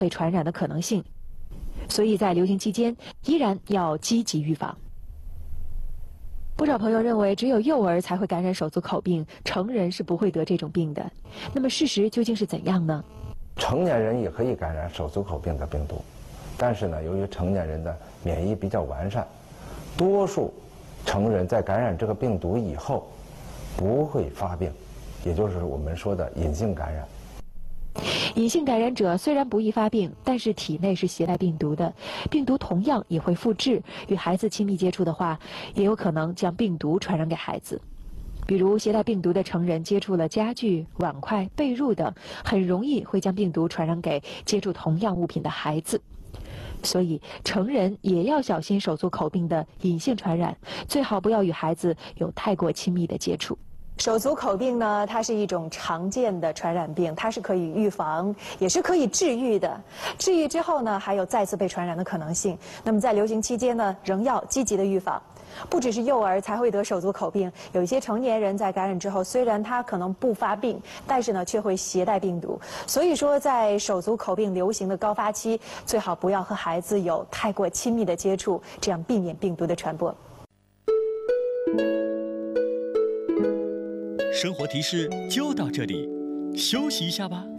被传染的可能性。所以在流行期间，依然要积极预防。不少朋友认为，只有幼儿才会感染手足口病，成人是不会得这种病的。那么事实究竟是怎样呢？ 成年人也可以感染手足口病的病毒，但是呢，由于成年人的免疫比较完善，多数成人在感染这个病毒以后不会发病，也就是我们说的隐性感染。 隐性感染者虽然不易发病，但是体内是携带病毒的，病毒同样也会复制，与孩子亲密接触的话，也有可能将病毒传染给孩子。比如携带病毒的成人接触了家具、碗筷、被褥等，很容易会将病毒传染给接触同样物品的孩子。所以成人也要小心手足口病的隐性传染，最好不要与孩子有太过亲密的接触。手足口病呢，它是一种常见的传染病，它是可以预防，也是可以治愈的。治愈之后呢，还有再次被传染的可能性。那么在流行期间呢，仍要积极的预防。不只是幼儿才会得手足口病，有一些成年人在感染之后，虽然他可能不发病，但是呢却会携带病毒。所以说，在手足口病流行的高发期，最好不要和孩子有太过亲密的接触，这样避免病毒的传播。 生活提示就到这里，休息一下吧。